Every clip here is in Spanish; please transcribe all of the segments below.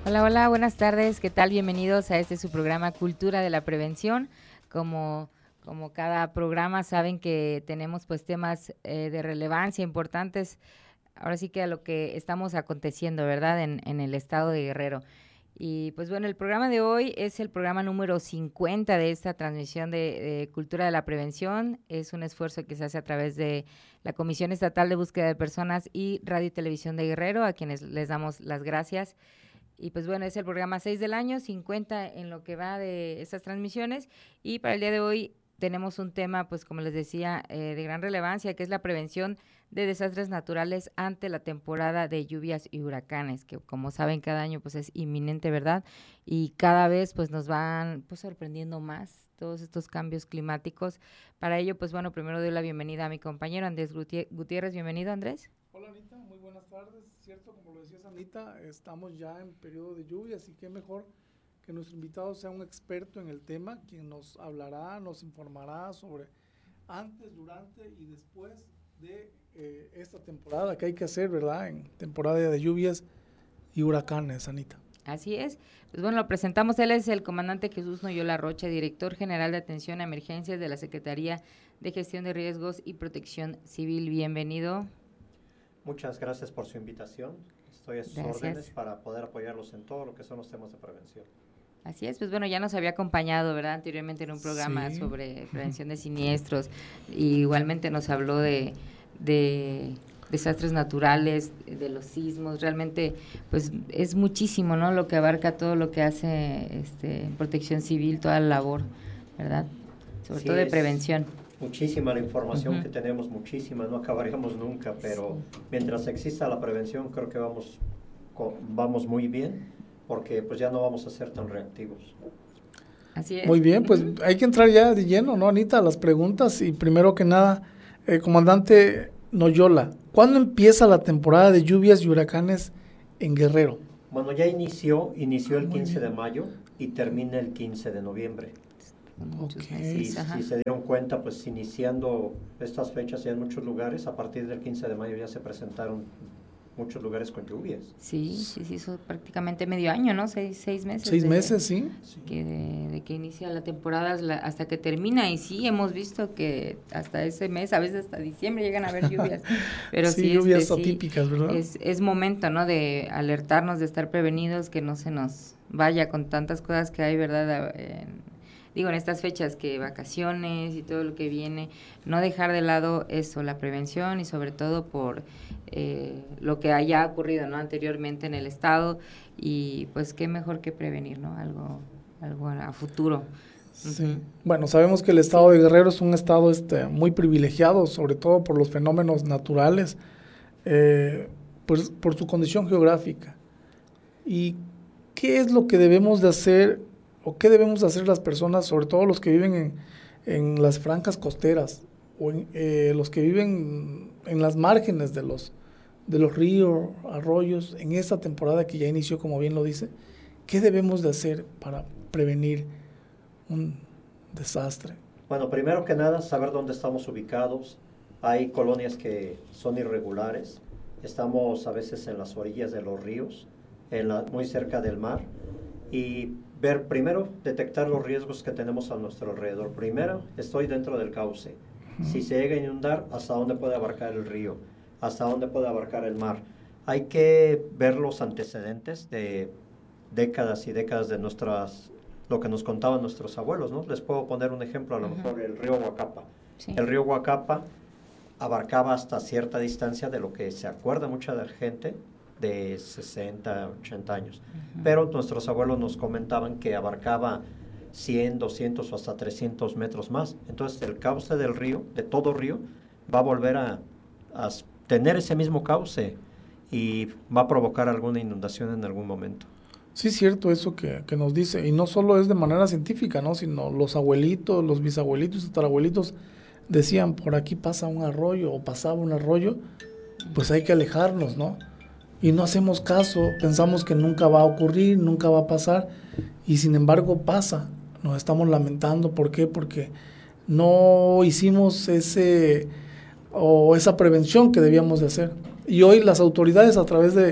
Hola, hola, buenas tardes, ¿qué tal? Bienvenidos a su programa Cultura de la Prevención. Como, como cada programa saben que tenemos pues temas de relevancia importantes, ahora sí que a lo que estamos aconteciendo, ¿verdad? En el estado de Guerrero. Y pues bueno, el programa de hoy es el programa número 50 de esta transmisión de Cultura de la Prevención. Es un esfuerzo que se hace a través de la Comisión Estatal de Búsqueda de Personas y Radio y Televisión de Guerrero, a quienes les damos las gracias. Y pues bueno, es el programa 6 del año, 50 en lo que va de estas transmisiones. Y para el día de hoy tenemos un tema, pues como les decía, de gran relevancia, que es la prevención de desastres naturales ante la temporada de lluvias y huracanes, que como saben cada año pues es inminente, ¿verdad? Y cada vez pues nos van pues sorprendiendo más todos estos cambios climáticos. Para ello, pues bueno, primero doy la bienvenida a mi compañero Andrés Gutiérrez. Bienvenido, Andrés. Hola Anita, muy buenas tardes. Cierto, como lo decías Anita, estamos ya en periodo de lluvia, así que mejor que nuestro invitado sea un experto en el tema, quien nos hablará, nos informará sobre antes, durante y después de esta temporada que hay que hacer, ¿verdad? En temporada de lluvias y huracanes, Anita. Así es. Pues bueno, lo presentamos. Él es el comandante Jesús Noyola Rocha, director general de atención a emergencias de la Secretaría de Gestión de Riesgos y Protección Civil. Bienvenido. Muchas gracias por su invitación. Estoy a sus órdenes para poder apoyarlos en todo lo que son los temas de prevención. Así es, pues bueno, ya nos había acompañado, ¿verdad? Anteriormente en un programa sobre prevención de siniestros. Y igualmente nos habló de desastres naturales, de los sismos. Realmente, pues es muchísimo, ¿no? Lo que abarca todo lo que hace Protección Civil, toda la labor, ¿verdad? Sobre todo de prevención. Muchísima la información que tenemos, muchísima, no acabaríamos nunca, pero mientras exista la prevención creo que vamos muy bien, porque pues ya no vamos a ser tan reactivos. Así es. Muy bien, pues hay que entrar ya de lleno, ¿no, Anita? A las preguntas y primero que nada, comandante Noyola, ¿cuándo empieza la temporada de lluvias y huracanes en Guerrero? Bueno, ya inició el 15 de mayo y termina el 15 de noviembre. Y si se dieron cuenta, pues iniciando estas fechas ya en muchos lugares, a partir del 15 de mayo ya se presentaron muchos lugares con lluvias. Sí, eso prácticamente medio año, ¿no? Seis meses. 6 meses, sí. De que inicia la temporada hasta que termina. Y sí, hemos visto que hasta ese mes, a veces hasta diciembre llegan a haber lluvias. Pero sí, lluvias atípicas, ¿verdad? Es momento, ¿no? De alertarnos, de estar prevenidos, que no se nos vaya con tantas cosas que hay, ¿verdad? Digo, en estas fechas, que vacaciones y todo lo que viene, no dejar de lado eso, la prevención, y sobre todo por lo que haya ocurrido, ¿no? Anteriormente en el estado, y pues qué mejor que prevenir, ¿no? Algo a futuro. Sí. Uh-huh. Bueno, sabemos que el estado de Guerrero es un estado muy privilegiado, sobre todo por los fenómenos naturales, pues, por su condición geográfica. ¿Y qué es lo que debemos de hacer o qué debemos hacer las personas, sobre todo los que viven en las franjas costeras o los que viven en las márgenes de los ríos, arroyos, en esta temporada que ya inició, como bien lo dice? ¿Qué debemos de hacer para prevenir un desastre? Bueno, primero que nada, saber dónde estamos ubicados. Hay colonias que son irregulares. Estamos a veces en las orillas de los ríos, muy cerca del mar. Y ver, primero, detectar los riesgos que tenemos a nuestro alrededor. Primero, estoy dentro del cauce. Si se llega a inundar, ¿hasta dónde puede abarcar el río? ¿Hasta dónde puede abarcar el mar? Hay que ver los antecedentes de décadas y décadas de lo que nos contaban nuestros abuelos, ¿no? Les puedo poner un ejemplo, a lo mejor el río Huacapa. Sí. El río Huacapa abarcaba hasta cierta distancia de lo que se acuerda mucha de la gente, de 60, 80 años. Pero nuestros abuelos nos comentaban que abarcaba 100, 200 o hasta 300 metros más. Entonces el cauce del río, de todo río, va a volver a tener ese mismo cauce y va a provocar alguna inundación en algún momento. Sí, es cierto eso que nos dice, y no solo es de manera científica, ¿no? Sino los abuelitos, los bisabuelitos, tatarabuelitos decían, por aquí pasa un arroyo o pasaba un arroyo, pues hay que alejarnos, ¿no? Y no hacemos caso, pensamos que nunca va a ocurrir, nunca va a pasar, y sin embargo pasa. Nos estamos lamentando, ¿por qué? Porque no hicimos esa prevención que debíamos de hacer. Y hoy las autoridades, a través de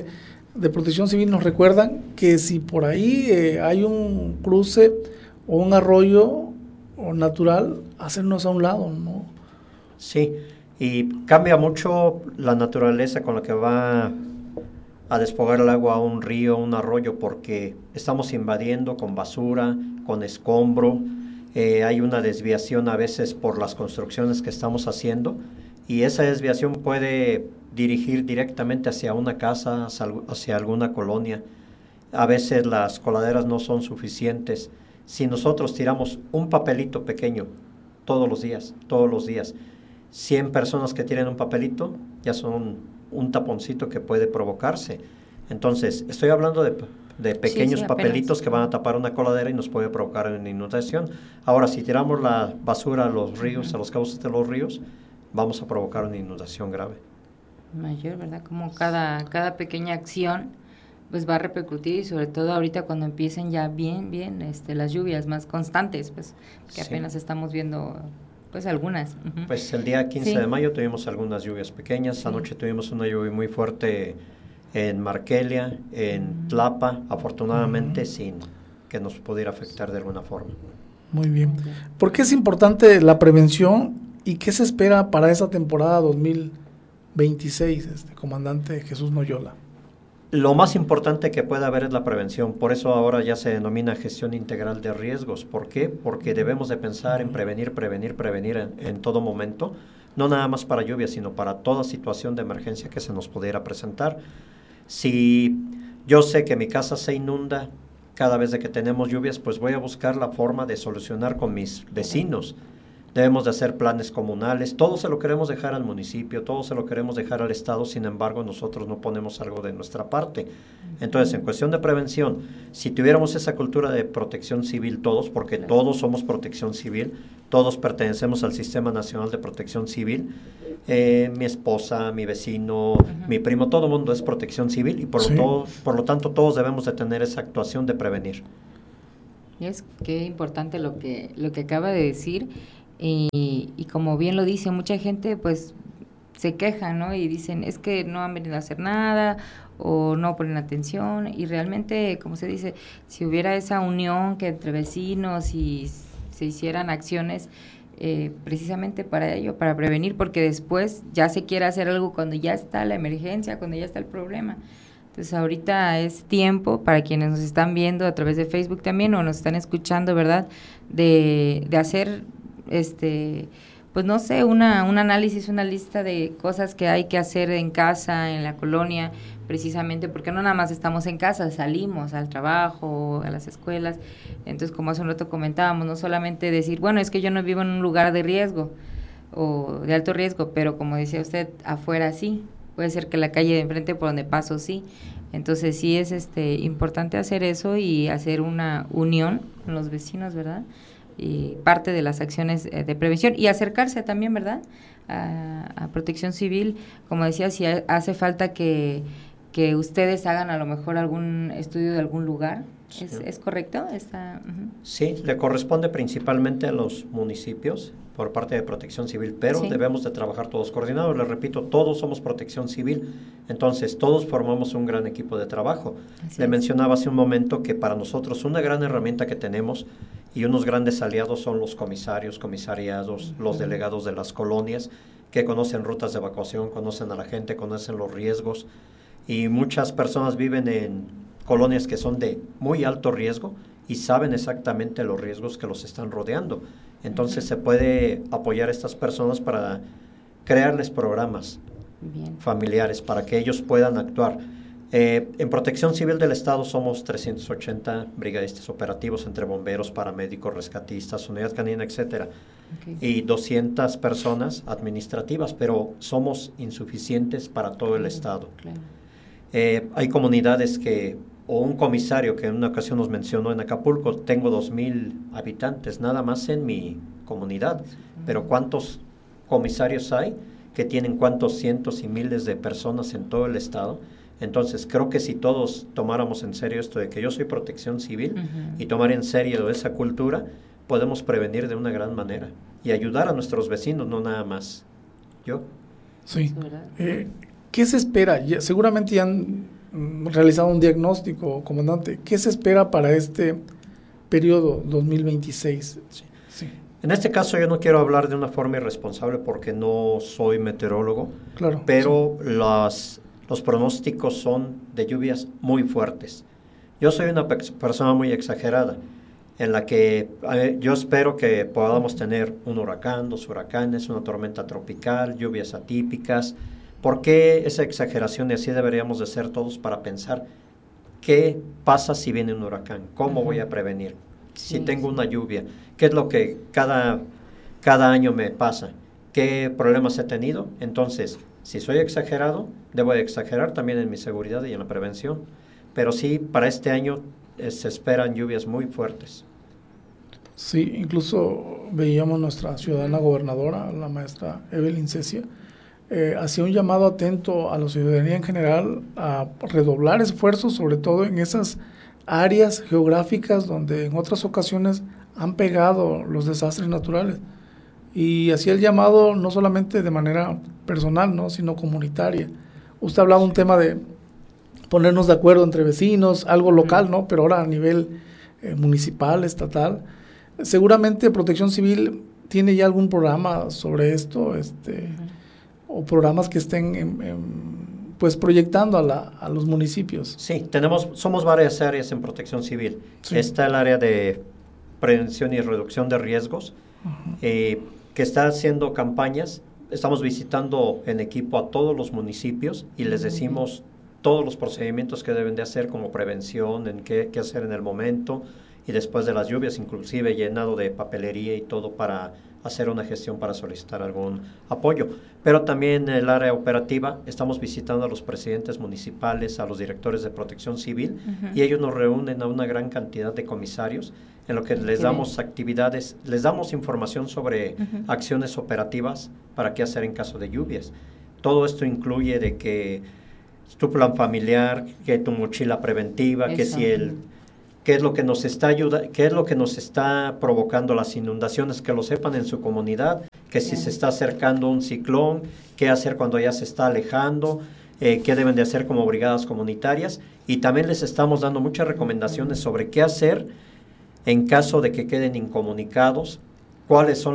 de Protección Civil nos recuerdan que si por ahí hay un cruce o un arroyo o natural, hacernos a un lado, ¿no? Sí, y cambia mucho la naturaleza con la que va a desfogar el agua a un río, un arroyo, porque estamos invadiendo con basura, con escombro, hay una desviación a veces por las construcciones que estamos haciendo, y esa desviación puede dirigir directamente hacia una casa, hacia alguna colonia. A veces las coladeras no son suficientes. Si nosotros tiramos un papelito pequeño todos los días, 100 personas que tienen un papelito ya son un taponcito que puede provocarse. Entonces, estoy hablando de pequeños papelitos que van a tapar una coladera y nos puede provocar una inundación. Ahora, si tiramos la basura a los ríos, a los cauces de los ríos, vamos a provocar una inundación grave. Mayor, ¿verdad? Como cada pequeña acción pues va a repercutir, y sobre todo ahorita cuando empiecen ya bien las lluvias más constantes, pues que apenas estamos viendo pues algunas. Pues el día 15 de mayo tuvimos algunas lluvias pequeñas, anoche tuvimos una lluvia muy fuerte en Markelia, en Tlapa, afortunadamente sin que nos pudiera afectar de alguna forma. Muy bien. ¿Por qué es importante la prevención y qué se espera para esa temporada 2026, comandante Jesús Noyola? Lo más importante que puede haber es la prevención, por eso ahora ya se denomina gestión integral de riesgos. ¿Por qué? Porque debemos de pensar en prevenir en todo momento, no nada más para lluvia, sino para toda situación de emergencia que se nos pudiera presentar. Si yo sé que mi casa se inunda cada vez de que tenemos lluvias, pues voy a buscar la forma de solucionar con mis vecinos. Debemos de hacer planes comunales, todo se lo queremos dejar al municipio, todo se lo queremos dejar al Estado, sin embargo nosotros no ponemos algo de nuestra parte. Entonces, en cuestión de prevención, si tuviéramos esa cultura de protección civil todos, porque todos somos protección civil, todos pertenecemos al Sistema Nacional de Protección Civil, mi esposa, mi vecino, mi primo, todo el mundo es protección civil y por lo tanto todos debemos de tener esa actuación de prevenir. Y es que importante lo que acaba de decir. Y como bien lo dice, mucha gente pues se queja, ¿no? Y dicen, es que no han venido a hacer nada o no ponen atención. Y realmente, como se dice, si hubiera esa unión que entre vecinos y se hicieran acciones precisamente para ello, para prevenir, porque después ya se quiere hacer algo cuando ya está la emergencia, cuando ya está el problema. Entonces ahorita es tiempo para quienes nos están viendo a través de Facebook también o nos están escuchando, ¿verdad? De hacer pues no sé, un análisis, una lista de cosas que hay que hacer en casa, en la colonia, precisamente porque no nada más estamos en casa, salimos al trabajo, a las escuelas. Entonces, como hace un rato comentábamos, no solamente decir, bueno, es que yo no vivo en un lugar de riesgo o de alto riesgo, pero como decía usted, afuera sí, puede ser que la calle de enfrente por donde paso sí. Entonces sí es importante hacer eso y hacer una unión con los vecinos, ¿verdad? Y parte de las acciones de prevención y acercarse también, ¿verdad?, a Protección Civil, como decía, si hace falta que ustedes hagan a lo mejor algún estudio de algún lugar. Sí. ¿Es correcto? Sí, le corresponde principalmente a los municipios por parte de Protección Civil, pero debemos de trabajar todos coordinados. Les repito, todos somos Protección Civil, entonces todos formamos un gran equipo de trabajo. Le mencionaba hace un momento que para nosotros una gran herramienta que tenemos y unos grandes aliados son los comisarios, comisariados, los delegados de las colonias que conocen rutas de evacuación, conocen a la gente, conocen los riesgos, y muchas personas viven en colonias que son de muy alto riesgo y saben exactamente los riesgos que los están rodeando. Entonces se puede apoyar a estas personas para crearles programas familiares para que ellos puedan actuar. En Protección Civil del Estado somos 380 brigadistas operativos entre bomberos, paramédicos, rescatistas, unidad canina, etcétera, y 200 personas administrativas, pero somos insuficientes para todo el Estado. Hay comunidades o un comisario que en una ocasión nos mencionó en Acapulco, tengo 2,000 habitantes nada más en mi comunidad, pero ¿cuántos comisarios hay que tienen cuántos cientos y miles de personas en todo el Estado? Entonces, creo que si todos tomáramos en serio esto de que yo soy Protección Civil y tomar en serio esa cultura, podemos prevenir de una gran manera y ayudar a nuestros vecinos, no nada más yo. Sí. ¿Qué se espera? Seguramente ya han realizado un diagnóstico, comandante. ¿Qué se espera para este periodo 2026? Sí. Sí. En este caso yo no quiero hablar de una forma irresponsable porque no soy meteorólogo, claro, pero sí, los pronósticos son de lluvias muy fuertes. Yo soy una persona muy exagerada, en la que yo espero que podamos tener un huracán, 2 huracanes, una tormenta tropical, lluvias atípicas. ¿Por qué esa exageración? Y así deberíamos de ser todos para pensar qué pasa si viene un huracán, cómo voy a prevenir, si tengo una lluvia, qué es lo que cada año me pasa, qué problemas he tenido. Entonces, si soy exagerado, debo de exagerar también en mi seguridad y en la prevención. Pero sí, para este año se esperan lluvias muy fuertes. Sí, incluso veíamos nuestra ciudadana gobernadora, la maestra Evelyn Cecia, hacía un llamado atento a la ciudadanía en general a redoblar esfuerzos, sobre todo en esas áreas geográficas donde en otras ocasiones han pegado los desastres naturales. Y hacía el llamado no solamente de manera personal, ¿no?, sino comunitaria. Usted hablaba un tema de ponernos de acuerdo entre vecinos, algo local, ¿no?, pero ahora a nivel municipal, estatal. Seguramente Protección Civil tiene ya algún programa sobre esto, o programas que estén pues proyectando a los municipios. Sí, somos varias áreas en Protección Civil. Sí. Está el área de prevención y reducción de riesgos, que está haciendo campañas. Estamos visitando en equipo a todos los municipios y les decimos todos los procedimientos que deben de hacer como prevención, en qué hacer en el momento y después de las lluvias, inclusive llenado de papelería y todo para hacer una gestión para solicitar algún apoyo. Pero también en el área operativa estamos visitando a los presidentes municipales, a los directores de Protección Civil, y ellos nos reúnen a una gran cantidad de comisarios en lo que les damos actividades, les damos información sobre acciones operativas para qué hacer en caso de lluvias. Todo esto incluye de que tu plan familiar, que tu mochila preventiva, que si qué es lo que nos está qué es lo que nos está provocando las inundaciones, que lo sepan en su comunidad, que si se está acercando un ciclón, qué hacer cuando ya se está alejando, qué deben de hacer como brigadas comunitarias, y también les estamos dando muchas recomendaciones sobre qué hacer en caso de que queden incomunicados, cuáles son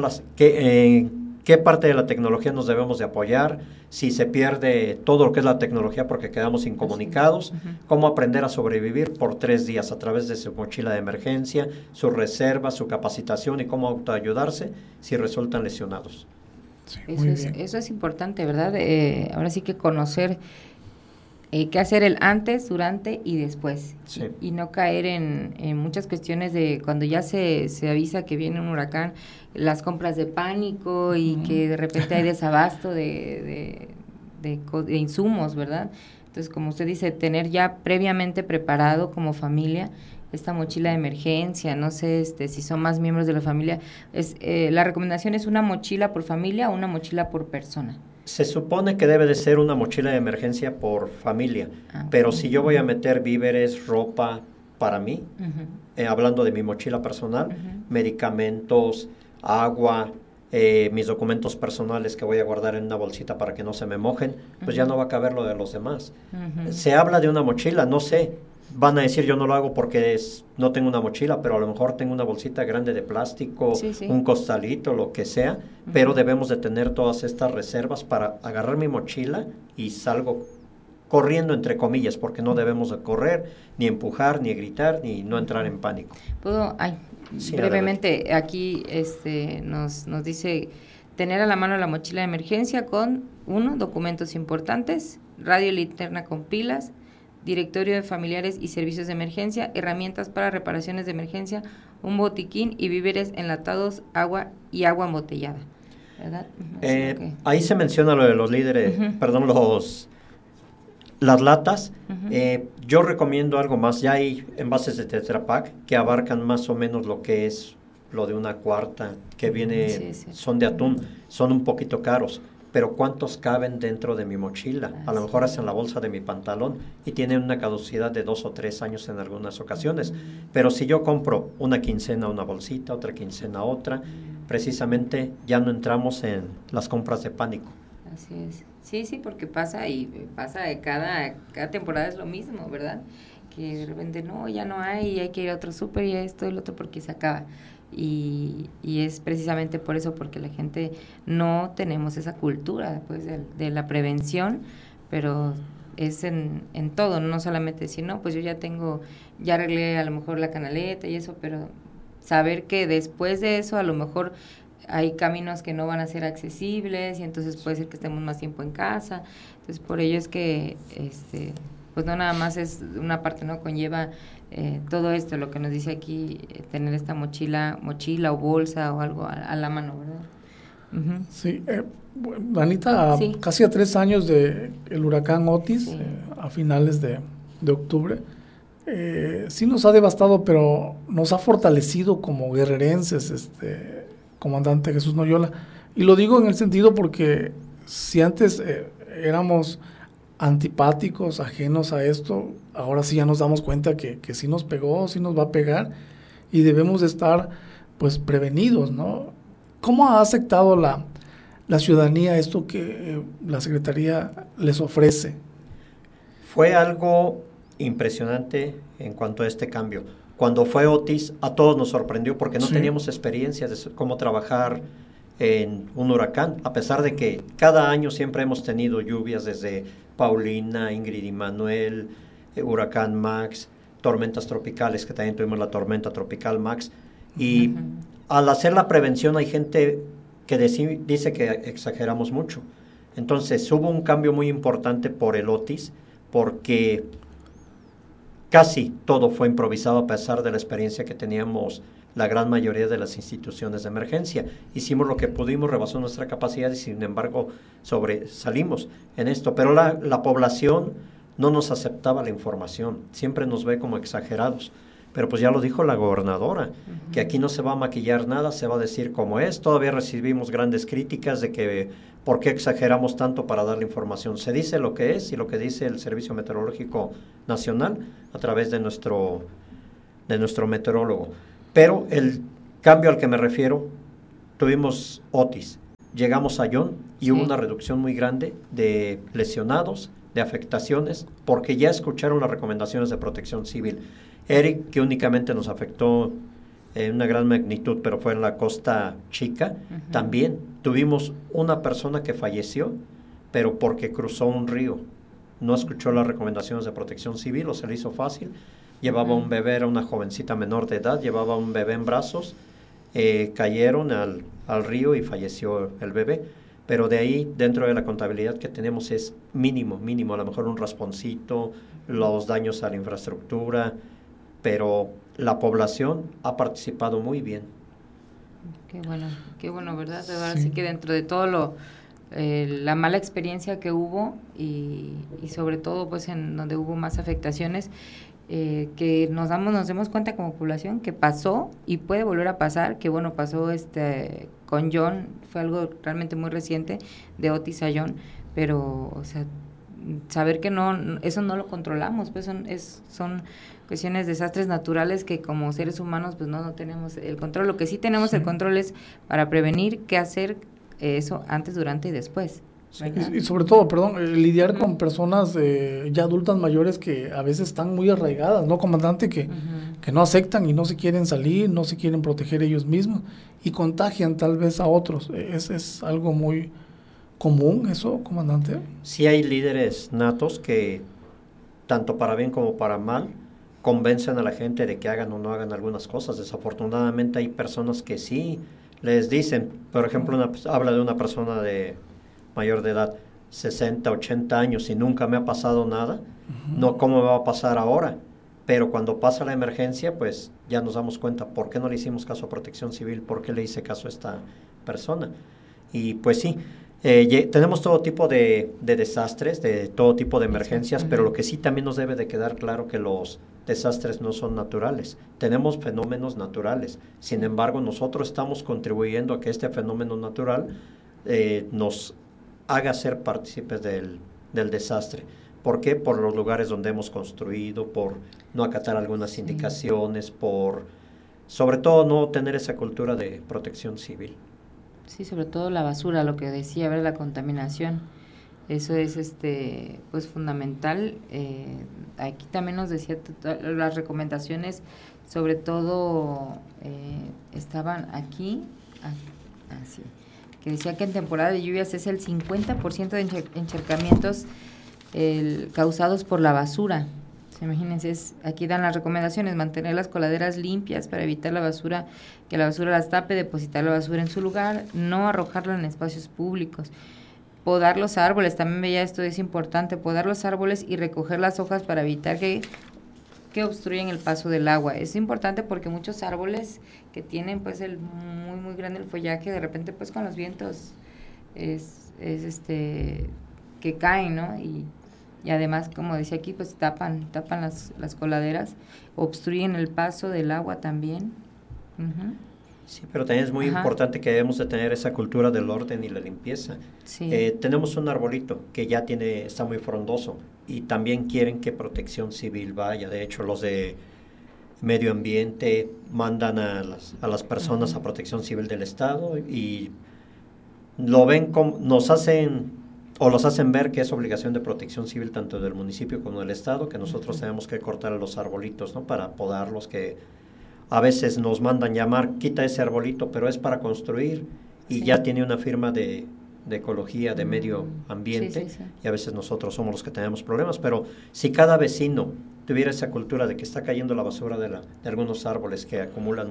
qué parte de la tecnología nos debemos de apoyar, si se pierde todo lo que es la tecnología porque quedamos incomunicados, cómo aprender a sobrevivir por 3 días a través de su mochila de emergencia, su reserva, su capacitación y cómo autoayudarse si resultan lesionados. Sí, eso es importante, ¿verdad? Ahora sí que conocer qué hacer el antes, durante y después. Sí. Y no caer en muchas cuestiones de cuando ya se avisa que viene un huracán, las compras de pánico y que de repente hay desabasto de insumos, ¿verdad? Entonces, como usted dice, tener ya previamente preparado como familia esta mochila de emergencia, no sé si son más miembros de la familia, la recomendación es una mochila por familia o una mochila por persona. Se supone que debe de ser una mochila de emergencia por familia, pero si yo voy a meter víveres, ropa para mí, hablando de mi mochila personal, medicamentos, agua, mis documentos personales que voy a guardar en una bolsita para que no se me mojen, pues ya no va a caber lo de los demás. Se habla de una mochila, no sé, van a decir yo no lo hago porque no tengo una mochila, pero a lo mejor tengo una bolsita grande de plástico, un costalito, lo que sea, pero debemos de tener todas estas reservas para agarrar mi mochila y salgo corriendo entre comillas, porque no debemos de correr, ni empujar, ni gritar, ni no entrar en pánico. Brevemente, adelante. Aquí nos dice tener a la mano la mochila de emergencia con 1, documentos importantes, radio y linterna con pilas, directorio de familiares y servicios de emergencia, herramientas para reparaciones de emergencia, un botiquín y víveres enlatados, agua y agua embotellada, ¿verdad? Ahí se menciona lo de los líderes, perdón, las latas. Yo recomiendo algo más. Ya hay envases de Tetra Pak que abarcan más o menos lo que es lo de una cuarta, que viene, son de atún, son un poquito caros. Pero ¿cuántos caben dentro de mi mochila? A lo mejor hacen la bolsa de mi pantalón y tienen una caducidad de 2 o 3 años en algunas ocasiones. Pero si yo compro una quincena una bolsita, otra quincena otra, precisamente ya no entramos en las compras de pánico. Así es. Sí, porque pasa de cada temporada es lo mismo, ¿verdad? Que de repente no, ya no hay que ir a otro súper y esto y el otro porque se acaba. Y es precisamente por eso, porque la gente no tenemos esa cultura pues de la prevención, pero es en todo, no solamente decir, no, pues yo ya arreglé a lo mejor la canaleta y eso, pero saber que después de eso a lo mejor hay caminos que no van a ser accesibles y entonces puede ser que estemos más tiempo en casa. Entonces por ello es que pues no nada más es una parte, no conlleva todo esto, lo que nos dice aquí, tener esta mochila o bolsa o algo a la mano, ¿verdad? Uh-huh. Sí, Anita, sí. Casi a 3 años de el huracán Otis, sí. A finales de octubre, sí nos ha devastado, pero nos ha fortalecido como guerrerenses, comandante Jesús Noyola. Y lo digo en el sentido porque si antes éramos antipáticos, ajenos a esto, ahora sí ya nos damos cuenta que sí nos pegó, sí nos va a pegar y debemos de estar pues prevenidos, ¿no? ¿Cómo ha aceptado la ciudadanía esto que la Secretaría les ofrece? Fue algo impresionante en cuanto a este cambio. Cuando fue Otis, a todos nos sorprendió porque no teníamos experiencia de cómo trabajar en un huracán, a pesar de que cada año siempre hemos tenido lluvias desde Paulina, Ingrid y Manuel, huracán Max, tormentas tropicales, que también tuvimos la tormenta tropical Max, y al hacer la prevención hay gente que dice que exageramos mucho. Entonces hubo un cambio muy importante por el Otis, porque casi todo fue improvisado a pesar de la experiencia que teníamos la gran mayoría de las instituciones de emergencia. Hicimos lo que pudimos, rebasó nuestra capacidad y sin embargo sobresalimos en esto. Pero la población no nos aceptaba la información, siempre nos ve como exagerados. Pero pues ya lo dijo la gobernadora, que aquí no se va a maquillar nada, se va a decir como es. Todavía recibimos grandes críticas de que por qué exageramos tanto para dar la información. Se dice lo que es y lo que dice el Servicio Meteorológico Nacional a través de nuestro meteorólogo. Pero el cambio al que me refiero, tuvimos Otis, llegamos a John y hubo una reducción muy grande de lesionados, de afectaciones, porque ya escucharon las recomendaciones de Protección Civil. Eric, que únicamente nos afectó en una gran magnitud, pero fue en la Costa Chica, también tuvimos una persona que falleció, pero porque cruzó un río. No escuchó las recomendaciones de Protección Civil o se le hizo fácil. Llevaba un bebé, era una jovencita menor de edad, llevaba un bebé en brazos, cayeron al río y falleció el bebé. Pero de ahí, dentro de la contabilidad que tenemos es mínimo, a lo mejor un rasponcito, los daños a la infraestructura, pero la población ha participado muy bien. Qué bueno, ¿verdad? Ahora sí que dentro de todo la mala experiencia que hubo y sobre todo pues en donde hubo más afectaciones, que nos demos cuenta como población que pasó y puede volver a pasar, que bueno, pasó con John, fue algo realmente muy reciente de Otis a John, pero o sea, saber que eso no lo controlamos, pues son cuestiones, desastres naturales que como seres humanos pues no tenemos el control. Lo que sí tenemos el control es para prevenir qué hacer, eso antes, durante y después. Sí, y sobre todo, lidiar con personas ya adultas mayores que a veces están muy arraigadas, ¿no, comandante? Que no aceptan y no se quieren salir, no se quieren proteger ellos mismos y contagian tal vez a otros. Es algo muy común eso, comandante. Sí hay líderes natos que, tanto para bien como para mal, convencen a la gente de que hagan o no hagan algunas cosas. Desafortunadamente hay personas que sí les dicen, por ejemplo, habla de una persona mayor de edad, 60, 80 años y nunca me ha pasado nada, no, ¿cómo me va a pasar ahora? Pero cuando pasa la emergencia, pues ya nos damos cuenta, ¿por qué no le hicimos caso a Protección Civil? ¿Por qué le hice caso a esta persona? Y pues sí, tenemos todo tipo de desastres, de todo tipo de emergencias, pero lo que sí también nos debe de quedar claro que los desastres no son naturales. Tenemos fenómenos naturales. Sin embargo, nosotros estamos contribuyendo a que este fenómeno natural nos haga ser partícipes del desastre. ¿Por qué? Por los lugares donde hemos construido, por no acatar algunas indicaciones, por sobre todo no tener esa cultura de protección civil. Sí, sobre todo la basura, lo que decía, ver la contaminación. Eso es pues fundamental. Aquí también nos decía las recomendaciones, sobre todo estaban aquí, así, que decía que en temporada de lluvias es el 50% de encharcamientos causados por la basura. Imagínense, aquí dan las recomendaciones: mantener las coladeras limpias para evitar la basura, que la basura las tape, depositar la basura en su lugar, no arrojarla en espacios públicos. Podar los árboles, también veía esto, es importante, podar los árboles y recoger las hojas para evitar que obstruyen el paso del agua. Es importante porque muchos árboles que tienen pues muy muy grande el follaje, de repente pues con los vientos es que caen, ¿no? Y además, como decía aquí, pues tapan las coladeras, obstruyen el paso del agua también. Uh-huh. Sí, pero también es muy importante que debemos de tener esa cultura del orden y la limpieza. Sí. Tenemos un arbolito que ya está muy frondoso y también quieren que Protección Civil vaya. De hecho, los de Medio Ambiente mandan a las personas a Protección Civil del Estado y lo ven como los hacen ver que es obligación de Protección Civil tanto del municipio como del Estado, que nosotros tenemos que cortar los arbolitos, ¿no? Para podarlos, que a veces nos mandan llamar, quita ese arbolito, pero es para construir y ya tiene una firma de ecología, de medio ambiente, y a veces nosotros somos los que tenemos problemas, pero si cada vecino tuviera esa cultura de que está cayendo la basura de algunos árboles que acumulan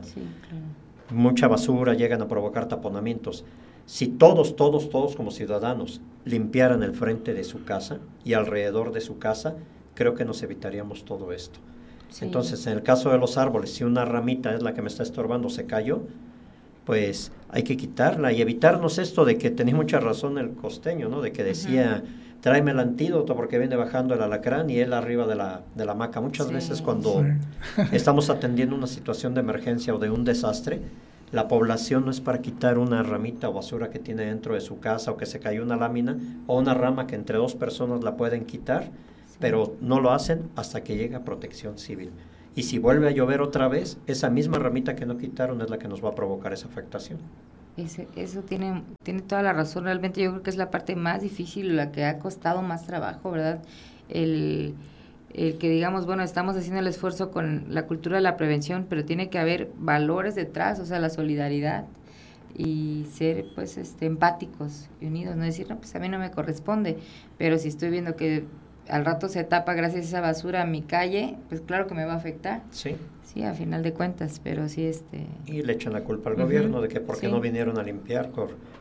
mucha basura, llegan a provocar taponamientos, si todos como ciudadanos limpiaran el frente de su casa y alrededor de su casa, creo que nos evitaríamos todo esto. Sí. Entonces, en el caso de los árboles, si una ramita es la que me está estorbando, se cayó, pues hay que quitarla y evitarnos esto de que tenía mucha razón el costeño, ¿no? De que decía, tráeme el antídoto porque viene bajando el alacrán y él arriba de la hamaca. Muchas veces cuando estamos atendiendo una situación de emergencia o de un desastre, la población no es para quitar una ramita o basura que tiene dentro de su casa o que se cayó una lámina o una rama que entre dos personas la pueden quitar, pero no lo hacen hasta que llega Protección Civil. Y si vuelve a llover otra vez, esa misma ramita que no quitaron es la que nos va a provocar esa afectación. Eso tiene toda la razón. Realmente yo creo que es la parte más difícil, la que ha costado más trabajo, ¿verdad? El que digamos, bueno, estamos haciendo el esfuerzo con la cultura de la prevención, pero tiene que haber valores detrás, o sea, la solidaridad y ser pues empáticos y unidos, no decir, no, pues a mí no me corresponde, pero si estoy viendo que al rato se tapa gracias a esa basura mi calle, pues claro que me va a afectar. Sí. Sí, a final de cuentas, pero sí Y le echan la culpa al gobierno de que por qué no vinieron a limpiar.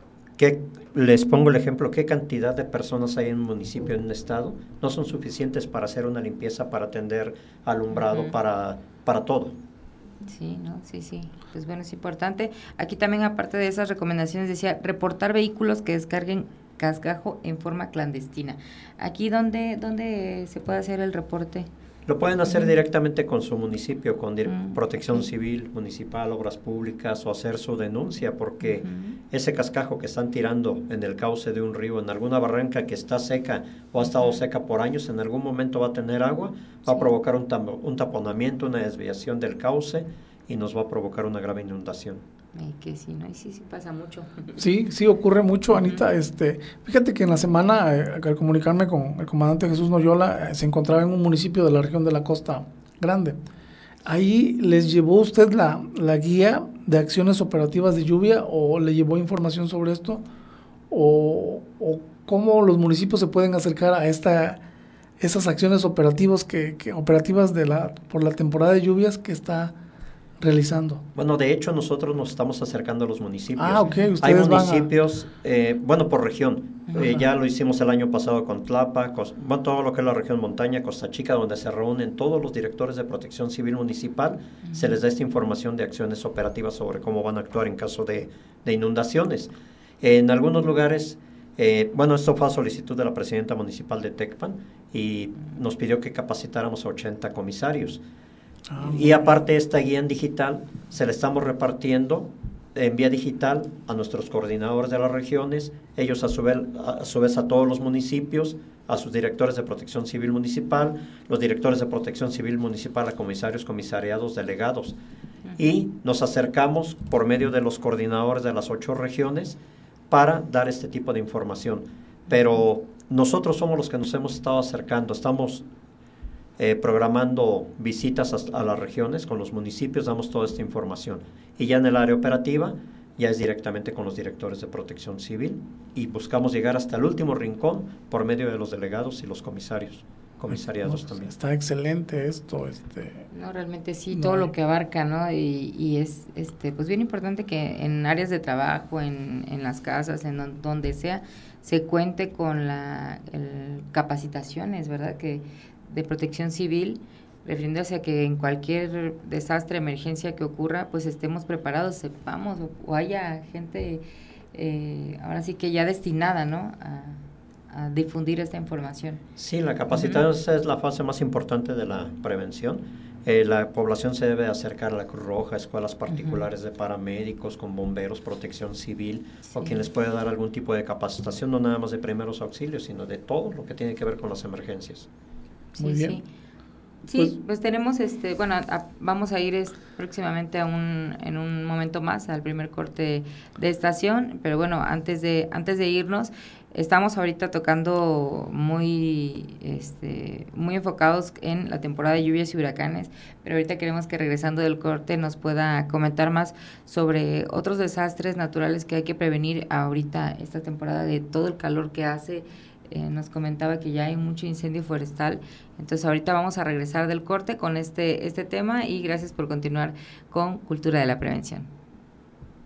Les pongo el ejemplo, ¿qué cantidad de personas hay en un municipio, en un estado? No son suficientes para hacer una limpieza, para atender alumbrado, para todo. Sí, ¿no? Sí. Pues bueno, es importante. Aquí también, aparte de esas recomendaciones, decía, reportar vehículos que descarguen cascajo en forma clandestina. ¿Aquí dónde se puede hacer el reporte? Lo pueden hacer directamente con su municipio, con Protección Civil Municipal, Obras Públicas, o hacer su denuncia, porque ese cascajo que están tirando en el cauce de un río, en alguna barranca que está seca o ha estado seca por años, en algún momento va a tener agua, va a provocar un taponamiento, una desviación del cauce y nos va a provocar una grave inundación. Que sí, ¿no? Y sí pasa mucho. Sí ocurre mucho, Anita. Fíjate que en la semana, al comunicarme con el comandante Jesús Noyola, se encontraba en un municipio de la región de la Costa Grande. Ahí les llevó usted la guía de acciones operativas de lluvia, o le llevó información sobre esto, o cómo los municipios se pueden acercar a esas acciones operativas operativas por la temporada de lluvias que está realizando. Bueno, de hecho nosotros nos estamos acercando a los municipios. Ustedes hay municipios, por región. Ya lo hicimos el año pasado con Tlapa, todo lo que es la región montaña, Costa Chica, donde se reúnen todos los directores de Protección Civil Municipal. Se les da esta información de acciones operativas sobre cómo van a actuar en caso de inundaciones. En algunos lugares, esto fue a solicitud de la presidenta municipal de Tecpan y nos pidió que capacitáramos a 80 comisarios. Y aparte, esta guía en digital se la estamos repartiendo en vía digital a nuestros coordinadores de las regiones, ellos a su vez a todos los municipios, a sus directores de Protección Civil Municipal, los directores de Protección Civil Municipal, a comisarios, comisariados, delegados. Y nos acercamos por medio de los coordinadores de las 8 regiones para dar este tipo de información. pero nosotros somos los que nos hemos estado acercando, estamos programando visitas a las regiones, con los municipios damos toda esta información. Y ya en el área operativa, ya es directamente con los directores de Protección Civil y buscamos llegar hasta el último rincón por medio de los delegados y los comisariados también. Está excelente esto. No, realmente sí, todo lo que abarca, ¿no? Y es pues bien importante que en áreas de trabajo, en las casas, en donde sea, se cuente con capacitaciones, ¿verdad? Que de protección civil, refiriéndose a que en cualquier desastre, emergencia que ocurra, pues estemos preparados, sepamos, o haya gente ahora sí que ya destinada, ¿no?, a difundir esta información. Sí, la capacitación es la fase más importante de la prevención. La población se debe acercar a la Cruz Roja, escuelas particulares de paramédicos, con bomberos, protección civil, o quien les puede dar algún tipo de capacitación, no nada más de primeros auxilios, sino de todo lo que tiene que ver con las emergencias. Muy bien. Sí, pues tenemos, vamos a ir próximamente en un momento más al primer corte de estación, pero bueno, antes de irnos, estamos ahorita tocando muy enfocados en la temporada de lluvias y huracanes, pero ahorita queremos que regresando del corte nos pueda comentar más sobre otros desastres naturales que hay que prevenir ahorita, esta temporada de todo el calor que hace. Nos comentaba que ya hay mucho incendio forestal, entonces ahorita vamos a regresar del corte con este tema y gracias por continuar con Cultura de la Prevención.